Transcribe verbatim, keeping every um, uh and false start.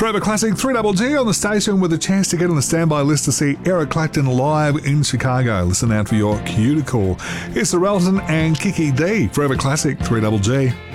Forever Classic three G G on the station with a chance to get on the standby list to see Eric Clapton live in Chicago. Listen out for your cue to call. It's the Relton and Kiki D. Forever Classic three G G.